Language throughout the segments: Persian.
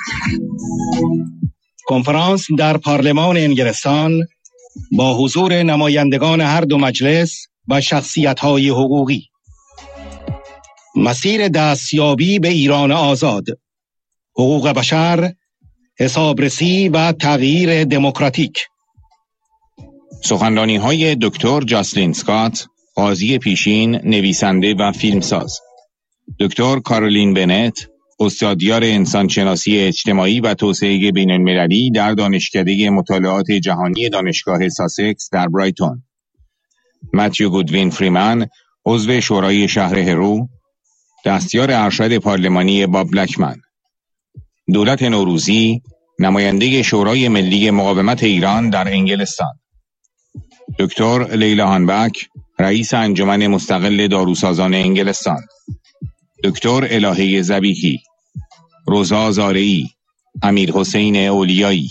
کنفرانس در پارلمان انگلستان با حضور نمایندگان هر دو مجلس و شخصیت‌های حقوقی. مسیر دستیابی به ایران آزاد، حقوق بشر، حسابرسی و تغییر دموکراتیک. سخنرانی‌های دکتر جاسلین اسکات، قاضی پیشین، نویسنده و فیلمساز. دکتر کارولین بنت، استادیار انسانشناسی اجتماعی و توسعه بین‌المللی در دانشکده مطالعات جهانی دانشگاه ساسکس در برایتون. متیو گودوین فریمن، عضو شورای شهر هرو، دستیار ارشد پارلمانی باب بلکمن. دولت نوروزی، نماینده شورای ملی مقاومت ایران در انگلستان. دکتر لیلا هانبک، رئیس انجمن مستقل داروسازان انگلستان. دکتر الهه ذبیحی، روزا زارعی، امیر حسین اولیایی.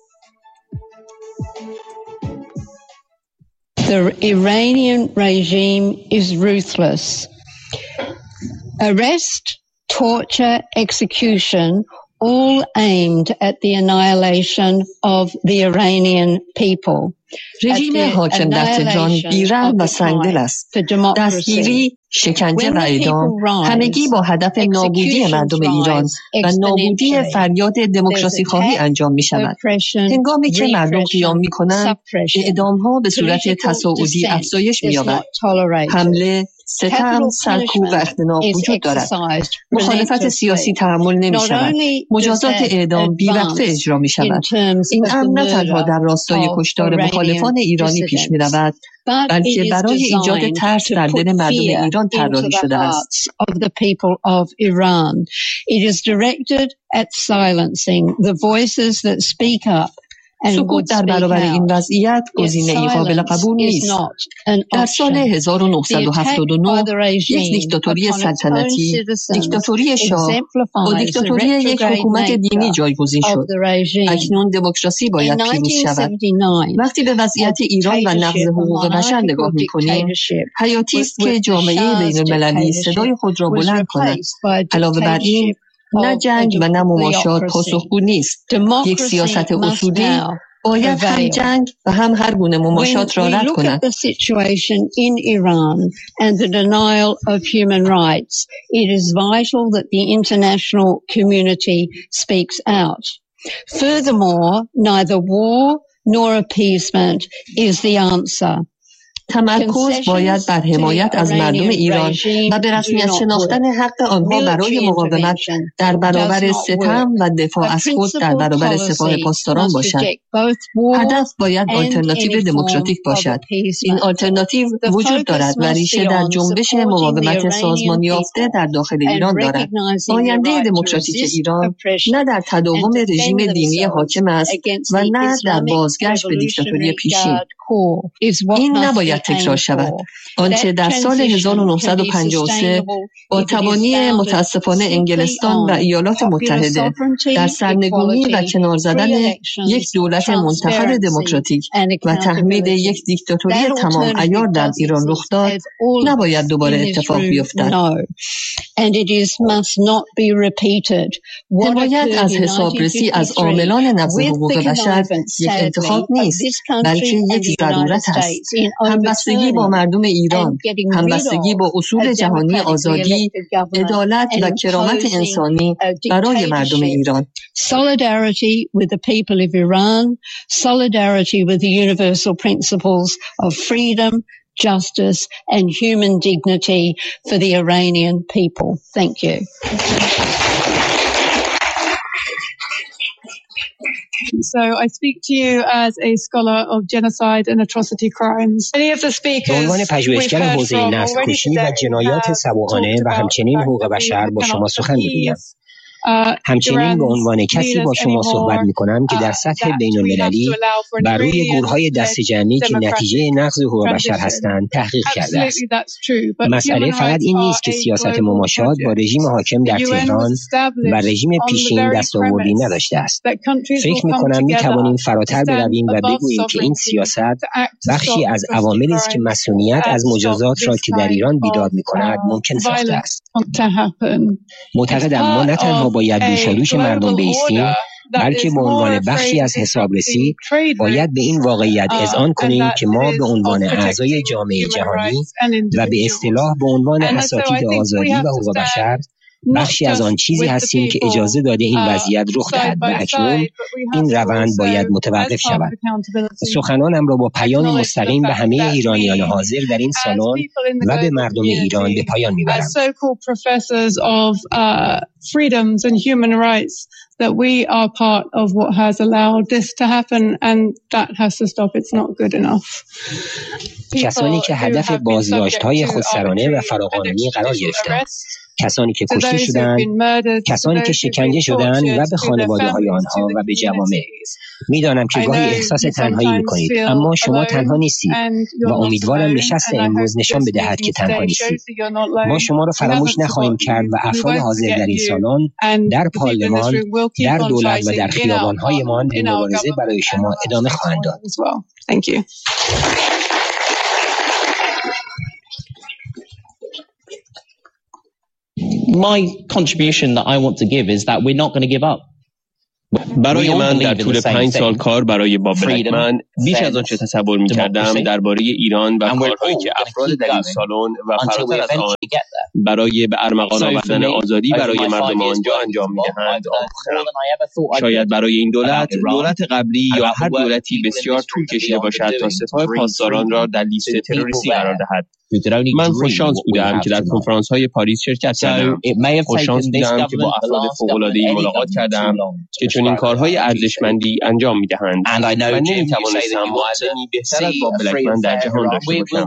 The Iranian regime is ruthless. Arrest, torture, execution, all aimed at the annihilation of the Iranian people. رژیم حاکم در تهران بی‌رحم و سنگدل است. دستگیری، شکنجه و اعدام همگی با هدف نابودی مردم ایران و نابودی فریاد دموکراسی خواهی انجام می شود. هنگامی که مردم قیام می کنند، اعدام‌ها به صورت تصاعدی افزایش می یابد. حمله، ستم، سرکوب و اختناق وجود دارد. مخالفت سیاسی تحمل نمی شود. مجازات اعدام بی‌وقفه اجرا می شود. این امر نه تنها در راستای کشتار مخالفان ایرانی پیش می رود، بلکه برای ایجاد ترس در دل مردم ایران طراحی شده است. سکوت در برابر این وضعیت گزینه‌ای قابل قبول نیست. در سال 1979 یک دیکتاتوری سلطنتی، دیکتاتوری شاه با دیکتاتوری یک حکومت دینی جایگزین شد. اکنون دموکراسی باید پیروز شود. وقتی به وضعیت ایران و نقض حقوق بشر نگاه می‌کنیم، حیاتی است که جامعه بین‌المللی صدای خود را بلند کند. علاوه بر این، نه جنگ و نه مماشات پاسخگو نیست. یک سیاست اصولی باید هم جنگ و هم هر گونه مماشات را رد کند. Furthermore, neither war nor appeasement is the answer. تمرکز باید بر حمایت از مردم ایران و به رسمیت شناختن حق آنها برای مقاومت در برابر ستم و دفاع از خود در برابر سپاه پاسداران باشد. هدف باید آلترناتیو دموکراتیک باشد. این آلترناتیو وجود دارد و ریشه در جنبش مقاومت سازمان یافته در داخل ایران دارد. آینده دموکراتیک ایران نه در تداوم رژیم دینی حاکم است و نه در بازگشت به دیکتاتوری پیشین. این نباید تکرار شود. آنچه در سال 1953 با تبانی متاسفانه انگلستان و ایالات متحده در سرنگونی و کنار زدن یک دولت منتخب دموکراتیک و تحمیل یک دیکتاتوری تمام عیار در ایران رخ داد، نباید دوباره اتفاق بیفتد. حمایت از حسابرسی از عاملان نقض حقوق بشر یک انتخاب نیست، بلکه یک ضرورت است. همبستگی با مردم ایران، همبستگی با اصول جهانی آزادی، عدالت و کرامت انسانی برای مردم ایران. Solidarity with the people of Iran, solidarity with the universal principles of freedom, justice and human dignity for the Iranian people. Thank you. So I speak to you as a scholar of genocide and atrocity crimes. Many of the speakers به عنوان پژوهشگر حوزه نسل‌کشی و جنایات سواحانه و همچنین حقوق بشر با شما سخن می‌گویم. همچنین به عنوان کسی با شما صحبت می‌کنم که در سطح بین‌المللی بر روی گورهای دسته‌جمعی که نتیجه نقض حقوق بشر هستند تحقیق کرده است. مسئله فقط این نیست که سیاست مماشات با رژیم حاکم در تهران و رژیم پیشین دستاوردی نداشته است. فکر می‌کنم می‌توانیم فراتر برویم و بگوییم که این سیاست بخشی از عواملی است که مسئولیت از مجازات را که در ایران بیداد می‌کند ممکن ساخته است. معتقدم ما نه تنها باید دوشادوش مردم بایستیم، بلکه به عنوان بخشی از حسابرسی باید به این واقعیت اذعان کنیم که ما به عنوان اعضای جامعه جهانی و به اصطلاح به عنوان اساتید آزادی و حقوق بشر بخشی از آن چیزی هستیم که اجازه داده این وضعیت رخ دهد و اکنون این روند باید متوقف شود. سخنانم را با پیامی مستقیم به همه ایرانیان حاضر در این سالن و به مردم ایران به پایان میبرم. That we are part of what has allowed this to happen and that has to stop. It's not good enough. کسانی که هدف بازداشت‌های خودسرانه و فراقانونی قرار گرفتند، کسانی که کشته شدند، کسانی که شکنجه شدند و به خانواده‌های آنها و به جوامع. می‌دانم که گاهی احساس تنهایی می‌کنید، اما شما تنها نیستید و امیدوارم نشست امروز نشان بدهد که تنها نیستید. ما شما را فراموش نخواهیم کرد و افراد حاضر در این سالن، در پارلمان، در دولت و در خیابان‌هایمان به مبارزه برای شما ادامه خواهند داد. Thank you. My contribution that I want to give is that we're not going to give up. برای من در طول 5 سال کار برای باب بلکمن بیش از آنچه تصور می‌کردم درباره ایران و کارهایی که افراد در این سالن و فراتر از آن برای به ارمغان آوردن آزادی برای مردم آنجا انجام می‌دهند آموختم. شاید برای این دولت قبلی یا هر دولتی بسیار طول کشیده باشد تا سپاه پاسداران را در لیست تروریستی قرار دهد. من خوششانس بودم که در کنفرانس‌های پاریس شرکت کردم. خوششانس بودم که با افراد فوق‌العاده‌ای ملاقات کردم که چنین کارهای ارزشمندی انجام می‌دهند. من نمی‌توانستم معلمی بهتر از باب بلکمن در جهان داشته باشم.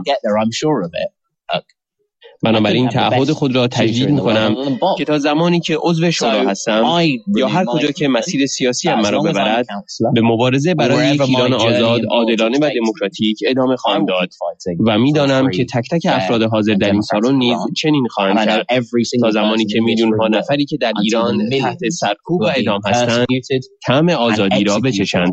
بنابراین تعهد خود را تجدید می‌کنم که تا زمانی که عضو شورا هستم یا هر کجا که مسیر سیاسی مرا ببرد، به مبارزه برای یک ایران آزاد، عادلانه و دموکراتیک ادامه خواهم داد و می‌دانم که تک تک افراد حاضر در این سالن نیز چنین خواهند کرد تا زمانی که میلیون‌ها نفری که در ایران تحت سرکوب و اعدام هستند طعم آزادی را بچشند.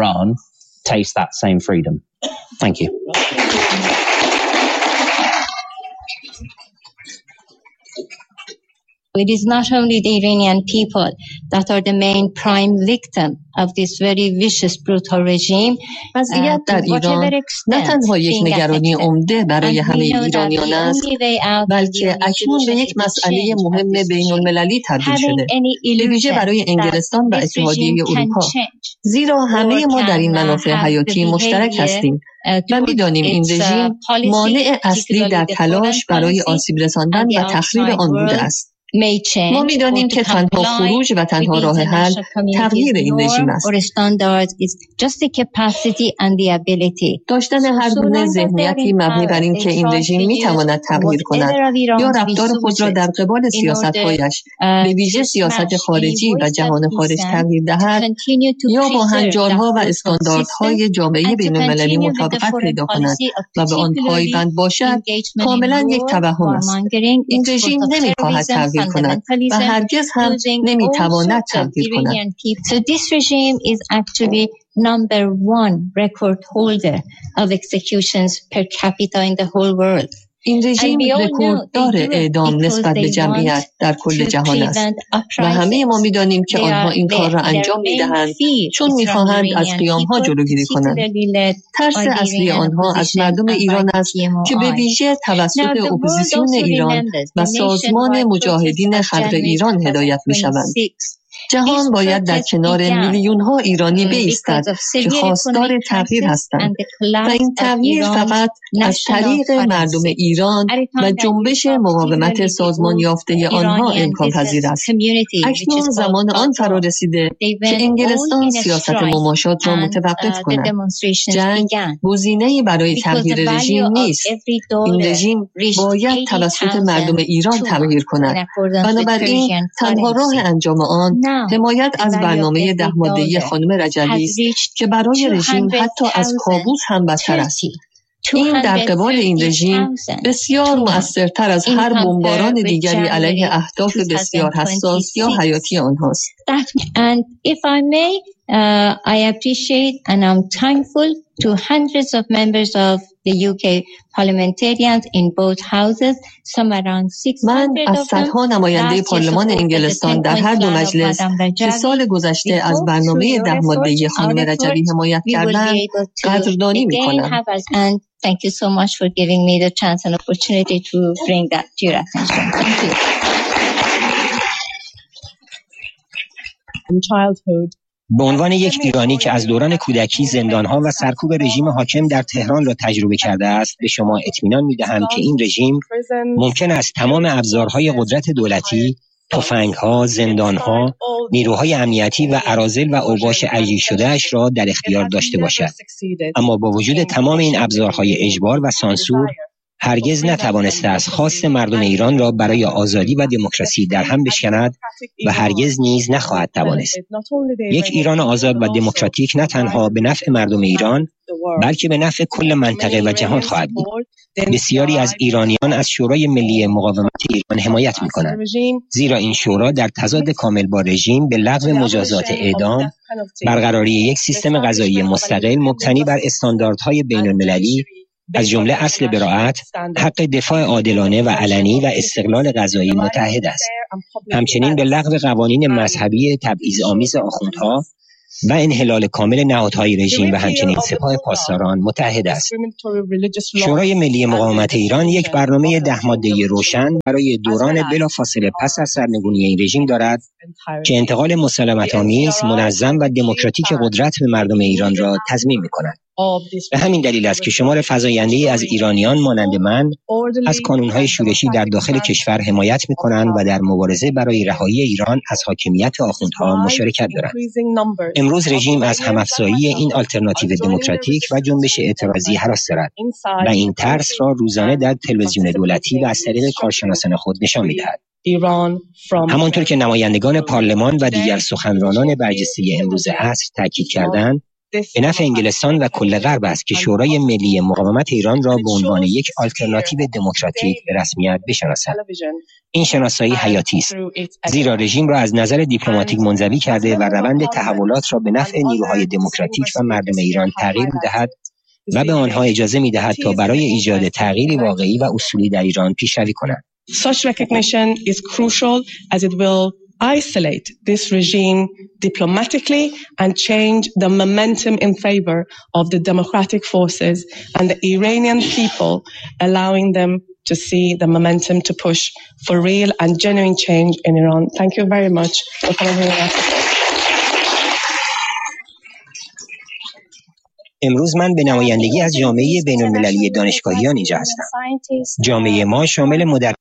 It is not only the Iranian people that are the main prime victim of this very vicious, brutal regime. وضعیت در ایران نه تنها یک نگرانی عمده برای همه ایرانیان است، بلکه اکنون به یک مسئله مهم بین المللی تبدیل شده، به ویژه برای انگلستان و اتحادیه اروپا. زیرا همه ما در این منافع حیاتی مشترک هستیم و می‌دانیم این رژیم مانع اصلی در تلاش برای آسیب رساندن و تخریب آن بوده است. ما می‌دانیم که تنها خروج و تنها راه حل تغییر این رژیم است. داشتن هر گونه ذهنیتی مبنی بر این که این رژیم می‌تواند تغییر کند یا رفتار خود را در قبال سیاست‌هایش به ویژه سیاست خارجی و جهان خارج تغییر دهد یا با هنجارها و استانداردهای جامعه بین‌المللی مطابقت پیدا کند و به آن پایبند باشد، کاملا یک توهم است. این رژیم نمی‌خواهد تغییر کند و هرگز هم نمیتواند تغییر کند. So this regime is actually number one record holder of executions per capita in the whole world. این رژیم رکورددار اعدام نسبت به جمعیت در کل جهان است و همه ما می‌دانیم که آنها این کار را انجام می‌دهند چون می‌خواهند از قیام‌ها جلوگیری کنند. ترس اصلی آنها از مردم ایران است که به ویژه توسط اپوزیسیون ایران و سازمان مجاهدین خلق ایران هدایت می‌شوند. جهان باید در کنار میلیون‌ها ایرانی بایستد که خواستار تغییر هستند و این تغییر فقط از طریق مردم ایران و جنبش مقاومت سازمان یافته آنها امکان پذیر است. اکنون زمان آن فرا رسیده که انگلستان سیاست مماشات را متوقف کند. جنگ گزینه‌ای برای تغییر رژیم نیست. این رژیم باید توسط مردم ایران تغییر کند. بنابراین تنها راه انجام آن حمایت از برنامه 10 ماده‌ای خانم رجبی است که برای رژیم حتی از کابوس هم بدتر است. این در قبال این رژیم بسیار مؤثرتر از هر بمباران دیگری علیه اهداف بسیار حساس یا حیاتی آنهاست. And if I may, I appreciate and I'm thankful to hundreds of members of the UK parliamentarians in both houses, some around 600 من از of them. صدها نماینده پارلمان انگلستان در هر دو مجلس که سال گذشته از برنامه 10 ماده‌ای خانم رجوی حمایت کردند قدردانی می‌کنم. And thank you so much for giving me the chance and opportunity to bring that to your attention. Thank you. به عنوان یک ایرانی که از دوران کودکی زندانها و سرکوب رژیم حاکم در تهران را تجربه کرده است، به شما اطمینان می‌دهم که این رژیم ممکن است تمام ابزارهای قدرت دولتی، تفنگ‌ها، زندان‌ها، نیروهای امنیتی و اراذل و اوباش اجیر شده‌اش را در اختیار داشته باشد. اما با وجود تمام این ابزارهای اجبار و سانسور، هرگز نتوانسته است خواست مردم ایران را برای آزادی و دموکراسی در هم بشکند و هرگز نیز نخواهد توانست. یک ایران آزاد و دموکراتیک نه تنها به نفع مردم ایران، بلکه به نفع کل منطقه و جهان خواهد بود. بسیاری از ایرانیان از شورای ملی مقاومت ایران حمایت می‌کنند، زیرا این شورا در تضاد کامل با رژیم به لغو مجازات اعدام، برقراری یک سیستم قضایی مستقل مبتنی بر استانداردهای بین‌المللی از جمله اصل براءت، حق دفاع عادلانه و علنی و استقلال قضایی متحد است. همچنین به لغو قوانین مذهبی تبعیض‌آمیز آخوندها و انحلال کامل نهادهای رژیم و همچنین سپاه پاسداران متحد است. شورای ملی مقاومت ایران یک برنامه 10 ماده‌ای روشن برای دوران بلافاصله پس از سرنگونی این رژیم دارد که انتقال مسالمت‌آمیز، منظم و دموکراتیک قدرت به مردم ایران را تضمین می‌کند. به همین دلیل است که شمار فزاینده‌ای از ایرانیان مانند من از کانون‌های شورشی در داخل کشور حمایت می‌کنند و در مبارزه برای رهایی ایران از حاکمیت آخوندها مشارکت دارند. امروز رژیم از هم‌افزایی این آلترناتیو دموکراتیک و جنبش اعتراضی هراس دارد و این ترس را روزانه در تلویزیون دولتی و از طریق کارشناسان خود نشان می‌دهد. همانطور که نمایندگان پارلمان و دیگر سخنرانان برجسته امروز عصر تاکید کردند، به نفع انگلستان و کل غرب است که شورای ملی مقاومت ایران را به عنوان یک آلترناتیو دموکراتیک به رسمیت بشناسد. این شناسایی حیاتی است، زیرا رژیم را از نظر دیپلماتیک منزوی کرده و روند تحولات را به نفع نیروهای دموکراتیک و مردم ایران تغییر می‌دهد و به آنها اجازه می‌دهد تا برای ایجاد تغییری واقعی و اصولی در ایران پیشروی کنند. Such recognition is crucial as it will isolate this regime diplomatically and change the momentum in favor of the democratic forces and the Iranian people, allowing them to see the momentum to push for real and genuine change in Iran. Thank you very much for coming here. امروز من به نمایندگی از جامعه بین‌المللی دانشگاهیان اینجا هستم. جامعه ما شامل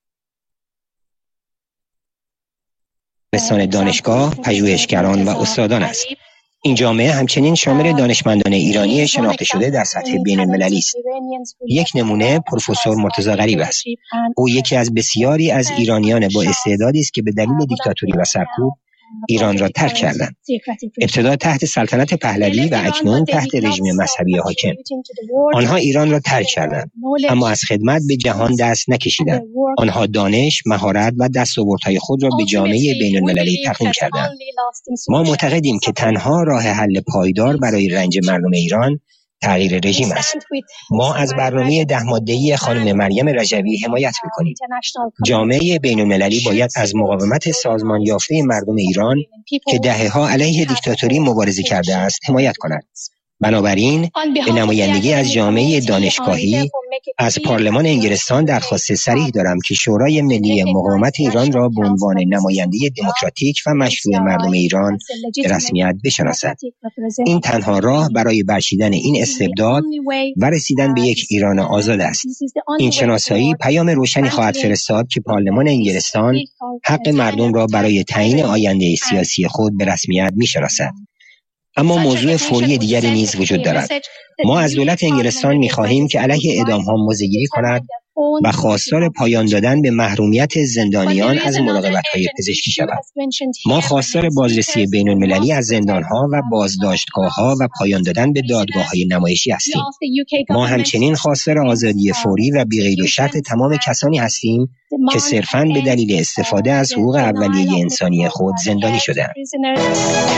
مدرسان دانشگاه، پژوهشگران و استادان است. این جامعه همچنین شامل دانشمندان ایرانی شناخته شده در سطح بین‌المللی است. یک نمونه پروفسور مرتضی غریب است. او یکی از بسیاری از ایرانیان با استعدادی است که به دلیل دیکتاتوری و سرکوب ایران را ترک کردند. ابتدا تحت سلطنت پهلوی و اکنون تحت رژیم مذهبی حاکم. آنها ایران را ترک کردند، اما از خدمت به جهان دست نکشیدند. آنها دانش، مهارت و دستاوردهای خود را به جامعه بین‌المللی تقدیم کردند. ما معتقدیم که تنها راه حل پایدار برای رنج مردم ایران تغییر رژیم است. ما از برنامه 10 ماده‌ای خانم مریم رجوی حمایت می‌کنیم. جامعه بین‌المللی باید از مقاومت سازمان یافته مردم ایران که دهه‌ها علیه دیکتاتوری مبارزه کرده است حمایت کند. بنابراین به نمایندگی از جامعه دانشگاهی از پارلمان انگلستان درخواست صریح دارم که شورای ملی مقاومت ایران را به عنوان نماینده دموکراتیک و مشروع مردم ایران به رسمیت بشناسد. این تنها راه برای برچیدن این استبداد و رسیدن به یک ایران آزاد است. این شناسایی پیام روشنی خواهد فرستاد که پارلمان انگلستان حق مردم را برای تعیین آینده سیاسی خود به رسمیت میشناسد. اما موضوع فوری دیگری نیز وجود دارد. ما از دولت انگلستان می‌خواهیم که علیه اعدام‌ها موضع‌گیری کند و خواستار پایان دادن به محرومیت زندانیان از مراقبت‌های پزشکی شود. ما خواستار بازرسی بین‌المللی از زندان‌ها و بازداشتگاه‌ها و پایان دادن به دادگاه‌های نمایشی هستیم. ما همچنین خواستار آزادی فوری و بی‌قید و شرط تمام کسانی هستیم که صرفاً به دلیل استفاده از حقوق اولیه انسانی خود زندانی شده‌اند.